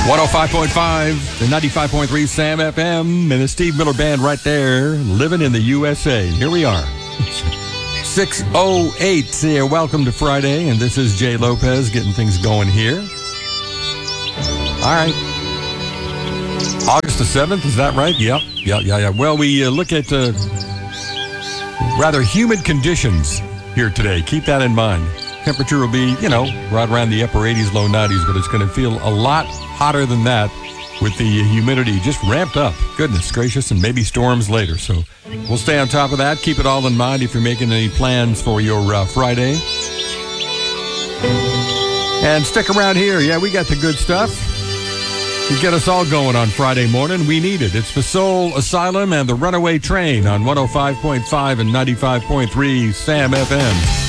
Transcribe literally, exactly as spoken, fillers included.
one oh five point five, the ninety-five point three Sam F M, and the Steve Miller Band right there, living in the U S A. Here we are. six oh eight. Yeah, welcome to Friday, and this is Jay Lopez getting things going here. All right. August the seventh, is that right? Yep. Yeah, yeah, yeah. Well, we uh, look at uh, rather humid conditions here today. Keep that in mind. Temperature will be, you know, right around the upper eighties, low nineties, but it's going to feel a lot hotter than that with the humidity just ramped up. Goodness gracious, and maybe storms later. So we'll stay on top of that. Keep it all in mind if you're making any plans for your uh, Friday. And stick around here. Yeah, we got the good stuff to get us all going on Friday morning. We need it. It's the Soul Asylum and the Runaway Train on one oh five point five and ninety-five point three Sam F M.